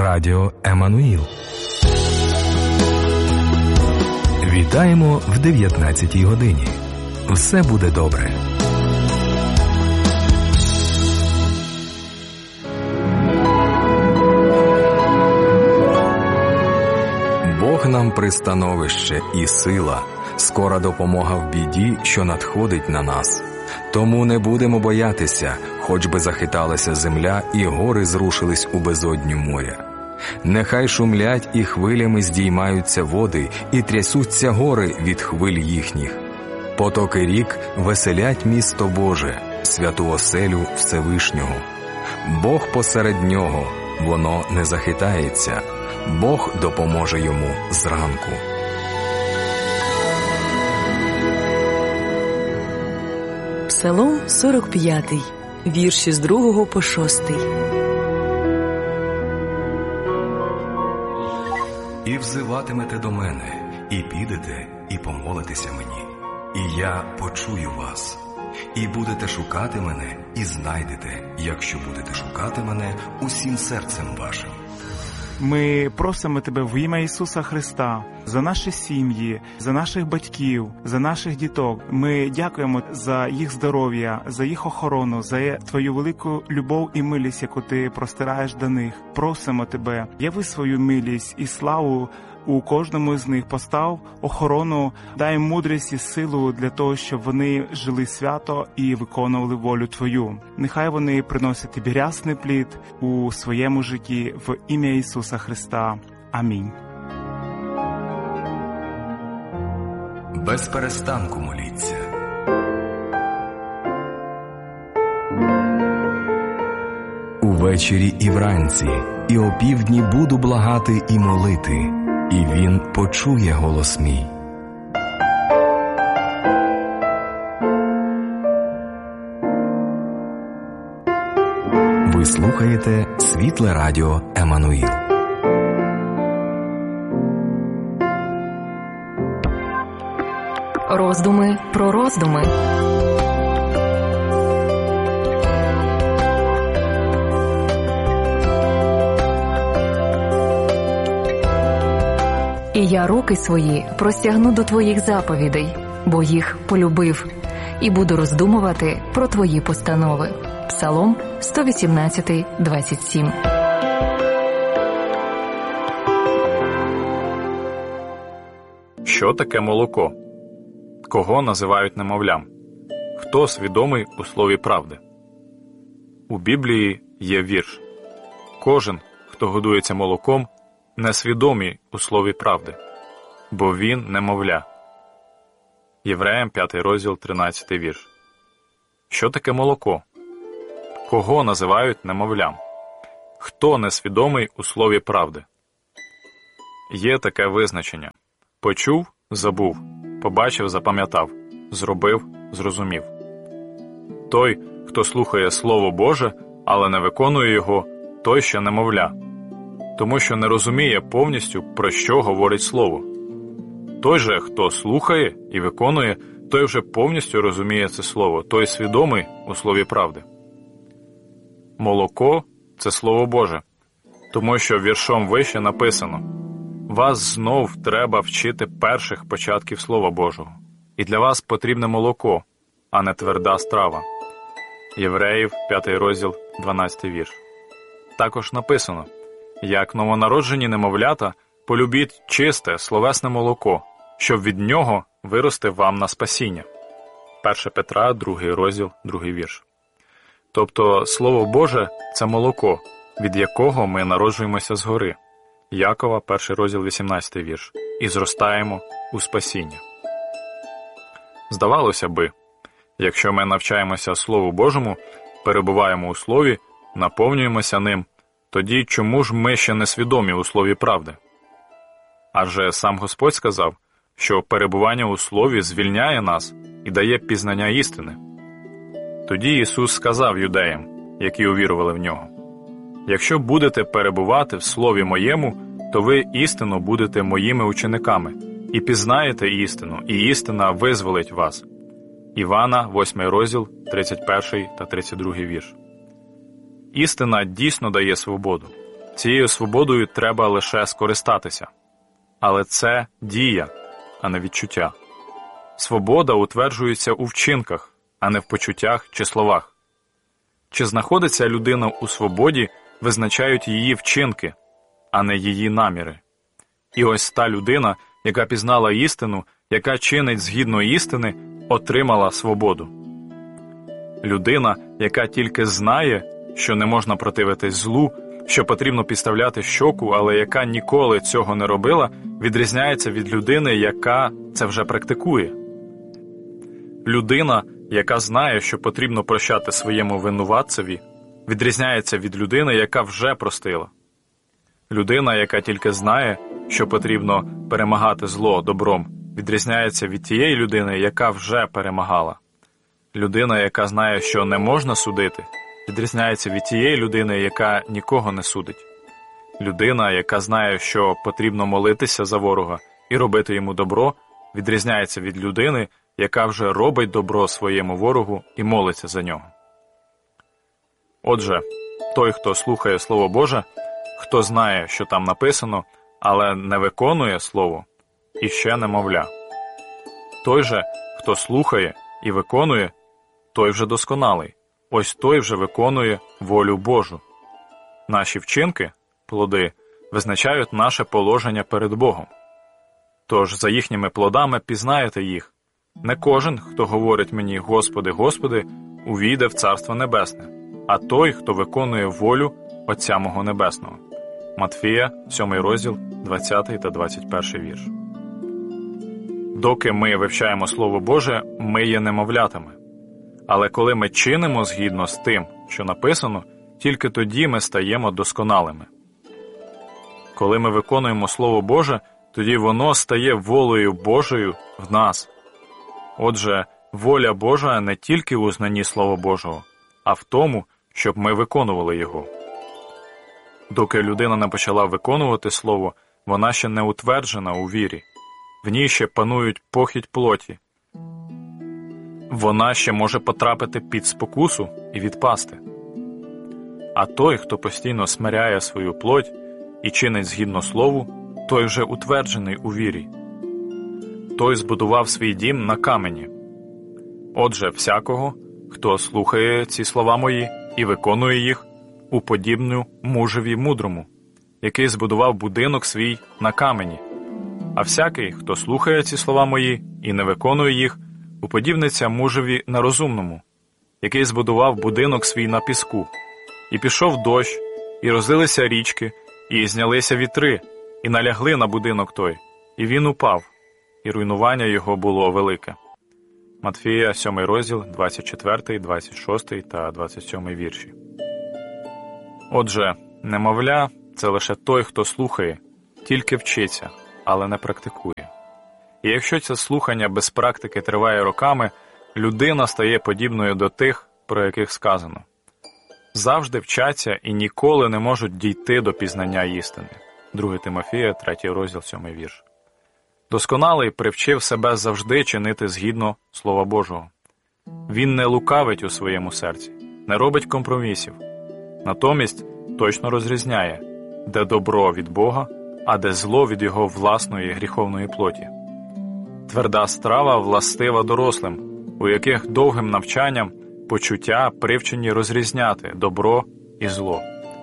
Радіо Еммануїл. Вітаємо в 19-й годині. Все буде добре. Бог нам пристановище і сила, скора допомога в біді, що надходить на нас. Тому не будемо боятися, хоч би захиталася земля і гори зрушились у безодню моря. Нехай шумлять і хвилями здіймаються води, і трясуться гори від хвиль їхніх. Потоки рік веселять місто Боже, святу оселю Всевишнього. Бог посеред нього, воно не захитається. Бог допоможе йому зранку. Псалом 45, вірші з 2 по 6. І взиватимете до мене, і підете, і помолитеся мені, і я почую вас. І будете шукати мене, і знайдете, якщо будете шукати мене усім серцем вашим. Ми просимо Тебе в ім'я Ісуса Христа за наші сім'ї, за наших батьків, за наших діток. Ми дякуємо за їх здоров'я, за їх охорону, за Твою велику любов і милість, яку Ти простираєш до них. Просимо Тебе, яви свою милість і славу у кожному з них, постав охорону, дай мудрість і силу для того, щоб вони жили свято і виконували волю Твою. Нехай вони приносять Тобі рясний плід у своєму житті в ім'я Ісуса Христа. Амінь. Без перестанку моліться. Увечері і вранці, і опівдні буду благати і молити, і він почує голос мій. Ви слухаєте Світле Радіо Еммануїл. Роздуми про роздуми. І я руки свої простягну до Твоїх заповідей, бо їх полюбив, і буду роздумувати про Твої постанови. Псалом 118, 27. Що таке молоко? Кого називають немовлям? Хто свідомий у слові правди? У Біблії є вірш. Кожен, хто годується молоком, несвідомий у слові правди, бо він немовля. Євреям 5 розділ 13 вірш. Що таке молоко? Кого називають немовлям? Хто несвідомий у слові правди? Є таке визначення. Почув – забув, побачив – запам'ятав, зробив – зрозумів. Той, хто слухає Слово Боже, але не виконує його, той ще немовля, тому що не розуміє повністю, про що говорить Слово. Той же, хто слухає і виконує, той вже повністю розуміє це Слово, той свідомий у слові правди. Молоко – це Слово Боже, тому що віршом вище написано: «Вас знов треба вчити перших початків Слова Божого, і для вас потрібне молоко, а не тверда страва». Євреїв 5 розділ 12 вірш. Також написано: «Як новонароджені немовлята, полюбіть чисте, словесне молоко, щоб від нього вирости вам на спасіння». 1 Петра 2 розділ 2 вірш. Тобто Слово Боже – це молоко, від якого ми народжуємося згори. Якова 1 розділ 18 вірш. І зростаємо у спасіння. Здавалося би, якщо ми навчаємося Слову Божому, перебуваємо у Слові, наповнюємося ним, тоді чому ж ми ще не свідомі у Слові правди? Адже сам Господь сказав, що перебування у Слові звільняє нас і дає пізнання істини. Тоді Ісус сказав юдеям, які увірували в Нього: «Якщо будете перебувати в Слові Моєму, то ви істинно будете Моїми учениками, і пізнаєте істину, і істина визволить вас». Івана, 8 розділ, 31 та 32 вірш. Істина дійсно дає свободу. Цією свободою треба лише скористатися. Але це дія, а не відчуття. Свобода утверджується у вчинках, а не в почуттях чи словах. Чи знаходиться людина у свободі, визначають її вчинки, а не її наміри. І ось та людина, яка пізнала істину, яка чинить згідно істини, отримала свободу. Людина, яка тільки знає, що не можна противитись злу, що потрібно підставляти щоку, але яка ніколи цього не робила, відрізняється від людини, яка це вже практикує. Людина, яка знає, що потрібно прощати своєму винуватцеві, відрізняється від людини, яка вже простила. Людина, яка тільки знає, що потрібно перемагати зло добром, відрізняється від тієї людини, яка вже перемагала. Людина, яка знає, що не можна судити, відрізняється від тієї людини, яка нікого не судить. Людина, яка знає, що потрібно молитися за ворога і робити йому добро, відрізняється від людини, яка вже робить добро своєму ворогу і молиться за нього. Отже, той, хто слухає Слово Боже, хто знає, що там написано, але не виконує Слово, іще немовля. Той же, хто слухає і виконує, той вже досконалий. Ось той вже виконує волю Божу. Наші вчинки, плоди, визначають наше положення перед Богом. Тож за їхніми плодами пізнаєте їх. Не кожен, хто говорить мені «Господи, Господи», увійде в Царство Небесне, а той, хто виконує волю Отця мого Небесного. Матфія, 7 розділ, 20 та 21 вірш. Доки ми вивчаємо Слово Боже, ми є немовлятами. Але коли ми чинимо згідно з тим, що написано, тільки тоді ми стаємо досконалими. Коли ми виконуємо Слово Боже, тоді воно стає волею Божою в нас. Отже, воля Божа не тільки у знанні Слова Божого, а в тому, щоб ми виконували його. Доки людина не почала виконувати Слово, вона ще не утверджена у вірі. В ній ще панують похіть плоті. Вона ще може потрапити під спокусу і відпасти. А той, хто постійно смиряє свою плоть і чинить згідно Слову, той вже утверджений у вірі. Той збудував свій дім на камені. Отже, всякого, хто слухає ці слова мої і виконує їх, уподібню мужеві мудрому, який збудував будинок свій на камені. А всякий, хто слухає ці слова мої і не виконує їх, уподібниться мужеві нерозумному, який збудував будинок свій на піску. І пішов дощ, і розлилися річки, і знялися вітри, і налягли на будинок той, і він упав, і руйнування його було велике. Матфія, 7 розділ, 24, 26 та 27 вірші. Отже, немовля – це лише той, хто слухає, тільки вчиться, але не практикує. І якщо це слухання без практики триває роками, людина стає подібною до тих, про яких сказано. Завжди вчаться і ніколи не можуть дійти до пізнання істини. 2 Тимофія, 3 розділ, 7 вірш. Досконалий привчив себе завжди чинити згідно Слова Божого. Він не лукавить у своєму серці, не робить компромісів. Натомість точно розрізняє, де добро від Бога, а де зло від його власної гріховної плоті. Тверда страва властива дорослим, у яких довгим навчанням почуття привчені розрізняти добро і зло.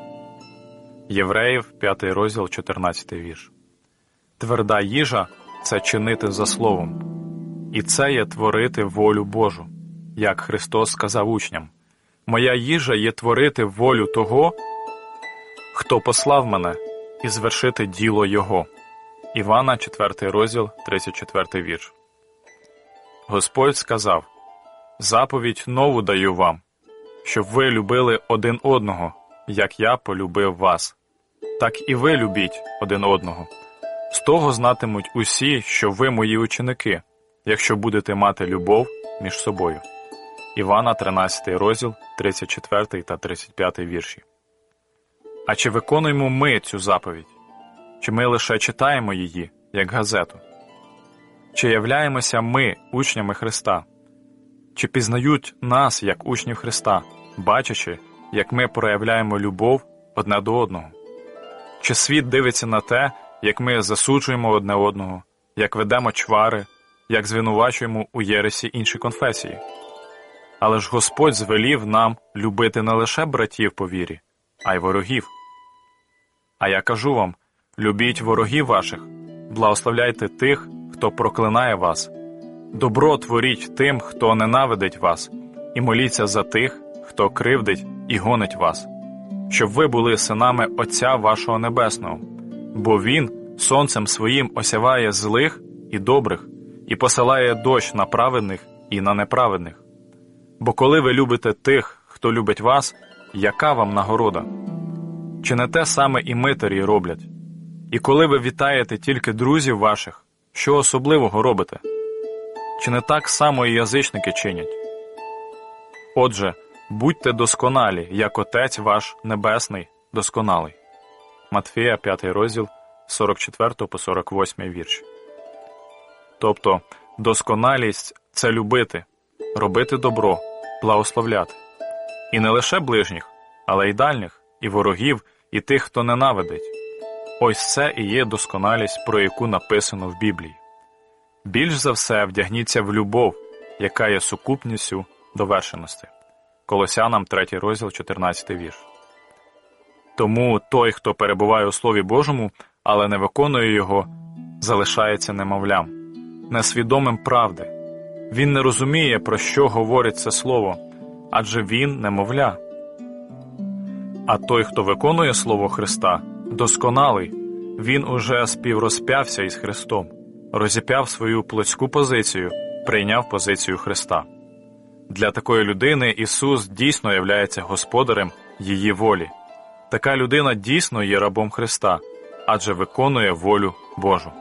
Євреїв, 5 розділ, 14 вірш. Тверда їжа – це чинити за словом. І це є творити волю Божу, як Христос сказав учням. «Моя їжа є творити волю того, хто послав мене, і звершити діло Його». Івана, 4 розділ, 34 вірш. Господь сказав: «Заповідь нову даю вам, щоб ви любили один одного, як я полюбив вас. Так і ви любіть один одного. З того знатимуть усі, що ви мої ученики, якщо будете мати любов між собою». Івана, 13 розділ, 34 та 35 вірші. А чи виконуємо ми цю заповідь? Чи ми лише читаємо її, як газету? Чи являємося ми учнями Христа? Чи пізнають нас, як учнів Христа, бачачи, як ми проявляємо любов одне до одного? Чи світ дивиться на те, як ми засуджуємо одне одного, як ведемо чвари, як звинувачуємо у єресі інші конфесії? Але ж Господь звелів нам любити не лише братів по вірі, а й ворогів. А я кажу вам, любіть ворогів ваших, благословляйте тих, хто проклинає вас, добро творіть тим, хто ненавидить вас, і моліться за тих, хто кривдить і гонить вас, щоб ви були синами Отця вашого Небесного, бо Він сонцем своїм осяває злих і добрих, і посилає дощ на праведних і на неправедних. Бо коли ви любите тих, хто любить вас, яка вам нагорода? Чи не те саме і митарі роблять? І коли ви вітаєте тільки друзів ваших, що особливого робите? Чи не так само і язичники чинять? Отже, будьте досконалі, як Отець ваш Небесний досконалий. Матфея, 5 розділ, 44 по 48 вірш. Тобто, досконалість – це любити, робити добро, благословляти. І не лише ближніх, але й дальніх, і ворогів, і тих, хто ненавидить. Ось це і є досконалість, про яку написано в Біблії. Більш за все вдягніться в любов, яка є сукупністю довершеності. Колосянам 3 розділ, 14 вірш. Тому той, хто перебуває у Слові Божому, але не виконує його, залишається немовлям, несвідомим правди. Він не розуміє, про що говорить це слово, адже він немовля. А той, хто виконує Слово Христа, досконалий, він уже співрозп'явся із Христом, розіп'яв свою плотську позицію, прийняв позицію Христа. Для такої людини Ісус дійсно являється господарем її волі. Така людина дійсно є рабом Христа, адже виконує волю Божу.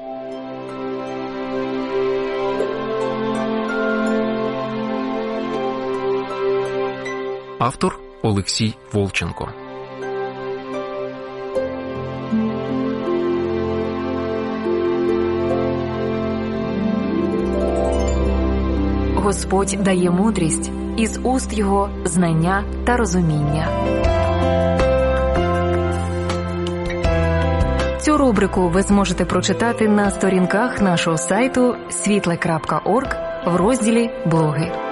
Автор Олексій Волченко. Господь дає мудрість, із уст Його знання та розуміння. Цю рубрику ви зможете прочитати на сторінках нашого сайту світле.орг в розділі «Блоги».